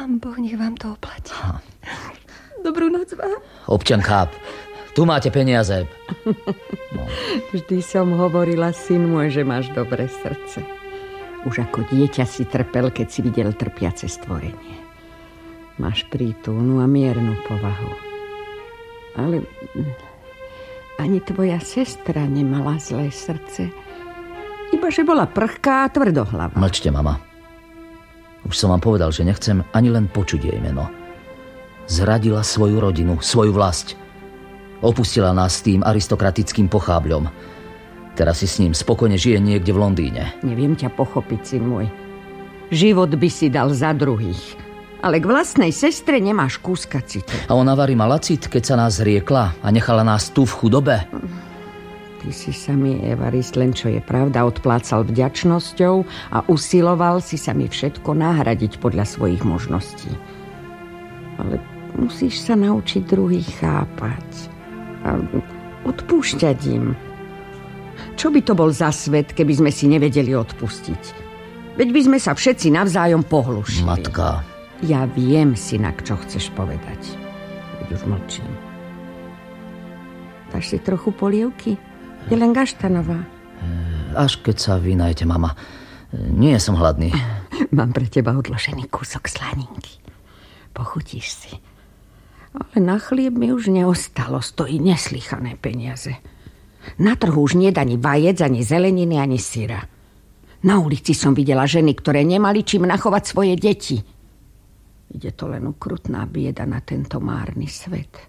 Pán Boh, nech vám to oplatí. Dobrú noc vám. Občanka, tu máte peniaze. No. Vždy som hovorila, syn môj, že máš dobré srdce. Už ako dieťa si trpel, keď si videl trpiace stvorenie. Máš prítulnú a miernu povahu. Ale ani tvoja sestra nemala zlé srdce. Iba, že bola prchká a tvrdohlava. Mlčte, mama. Už som vám povedal, že nechcem ani len počuť jej meno. Zradila svoju rodinu, svoju vlast. Opustila nás s tým aristokratickým pochábľom. Teraz si s ním spokojne žije niekde v Londýne. Neviem ťa pochopiť, syn môj. Život by si dal za druhých. Ale k vlastnej sestre nemáš kúska citu. A ona varí mala cit, keď sa nás riekla a nechala nás tu v chudobe? Ty si sa mi, Evarist, len čo je pravda, odplácal vďačnosťou a usiloval si sa mi všetko nahradiť podľa svojich možností. Ale musíš sa naučiť druhých chápať a odpúšťať im. Čo by to bol za svet, keby sme si nevedeli odpustiť? Veď by sme sa všetci navzájom pohlušili. Matka. Ja viem, synak, čo chceš povedať. Veď už mlčím. Dáš si trochu polievky? Je len gaštanová. Až keď sa vynajete, mama. Nie som hladný. Mám pre teba odložený kúsok slaninky. Pochutíš si. Ale na chlieb mi už neostalo. Stojí neslychané peniaze. Na trhu už nie ani vajec, ani zeleniny, ani syra. Na ulici som videla ženy, ktoré nemali čím nachovať svoje deti. Ide to len ukrutná bieda na tento márny svet.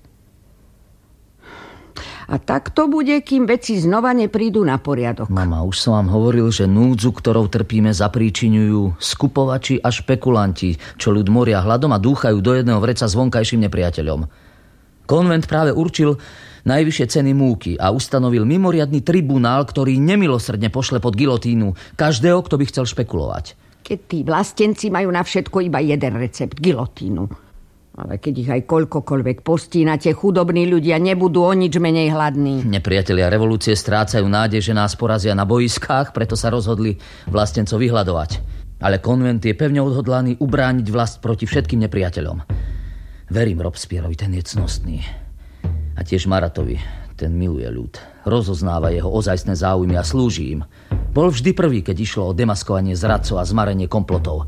A tak to bude, kým veci znova neprídu na poriadok. Mama, už som vám hovoril, že núdzu, ktorou trpíme, zapríčiňujú skupovači a špekulanti, čo ľud moria hladom a dúchajú do jedného vreca s vonkajším nepriateľom. Konvent práve určil najvyššie ceny múky a ustanovil mimoriadny tribunál, ktorý nemilosrdne pošle pod gilotínu každého, kto by chcel špekulovať. Keď tí vlastenci majú na všetko iba jeden recept, gilotínu. Ale keď ich aj koľkokoľvek postínate, chudobní ľudia nebudú o nič menej hladní. Nepriatelia revolúcie strácajú nádej, že nás porazia na boiskách, preto sa rozhodli vlastencov vyhľadovať. Ale konvent je pevne odhodlaný ubrániť vlast proti všetkým nepriateľom. Verím Robespierrovi, ten je cnostný. A tiež Maratovi, ten miluje ľud. Rozoznáva jeho ozajstné záujmy a slúži im. Bol vždy prvý, keď išlo o demaskovanie zradcov a zmarenie komplotov.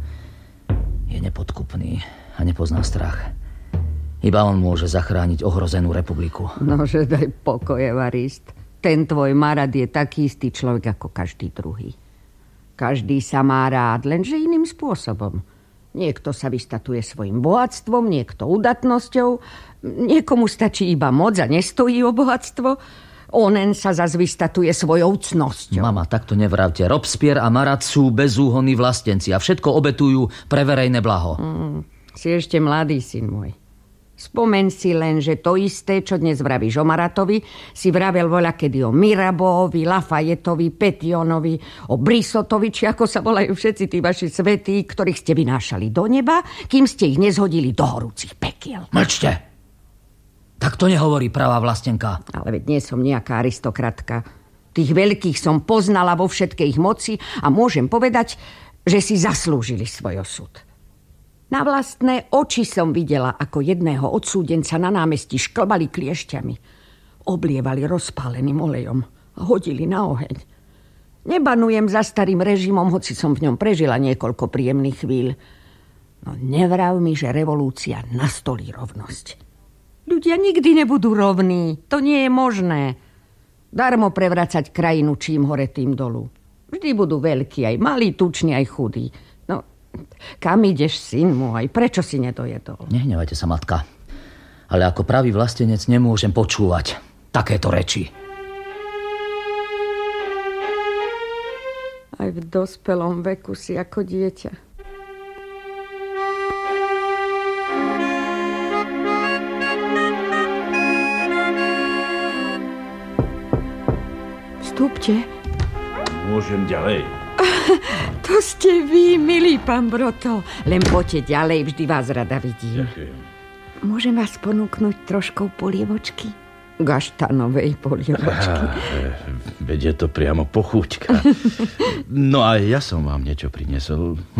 Je nepodkupný a nepozná strach. Iba on môže zachrániť ohrozenú republiku. Nože daj pokoj, Evarist. Ten tvoj Marat je taký istý človek ako každý druhý. Každý sa má rád, lenže iným spôsobom. Niekto sa vystatuje svojim bohatstvom, niekto udatnosťou, niekomu stačí iba moc a nestojí o bohatstvo. Onen sa zas vystatuje svojou cnosťou. Mama, takto nevravte. Robespierre a Marat sú bezúhonní vlastenci a všetko obetujú pre verejné blaho. Si ešte mladý, syn môj. Spomeň si len, že to isté, čo dnes vravíš o Maratovi, si vravel voľakedy o Mirabeauovi, Lafayettovi, Petionovi, o Brissotovi, či ako sa volajú všetci tí vaši svätí, ktorých ste vynášali do neba, kým ste ich nezhodili do horúcich pekiel. Mlčte! Tak to nehovorí pravá vlastenka. Ale veď nie som nejaká aristokratka. Tých veľkých som poznala vo všetkej ich moci a môžem povedať, že si zaslúžili svoj osud. Na vlastné oči som videla, ako jedného odsúdenca na námestí šklbali kliešťami. Oblievali rozpáleným olejom a hodili na oheň. Nebanujem za starým režimom, hoci som v ňom prežila niekoľko príjemných chvíľ. No nevrav mi, že revolúcia nastolí rovnosť. Ľudia nikdy nebudú rovní. To nie je možné. Darmo prevracať krajinu čím hore, tým dolu. Vždy budú veľkí, aj malí, tuční, aj chudí. No, kam ideš, syn môj? Prečo si nedojedol? Nehnevajte sa, matka. Ale ako pravý vlastenec nemôžem počúvať takéto reči. Aj v dospelom veku si ako dieťa. Vstúpte. Môžem ďalej? To ste vy, milý pán Broto. Len poďte ďalej, vždy vás rada vidím. Ďakujem. Môžem vás ponúknuť troškou polievočky? Gaštanovej polievočky. Veď je to priamo pochúťka. No a ja som vám niečo priniesol.